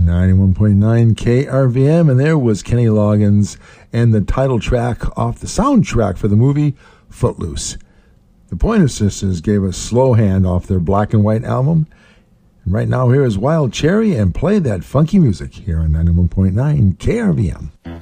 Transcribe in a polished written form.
91.9 KRVM, and there was Kenny Loggins and the title track off the soundtrack for the movie Footloose. The Pointer Sisters gave us Slow Hand off their Black and White album. And right now here is Wild Cherry and Play That Funky Music here on 91.9 KRVM.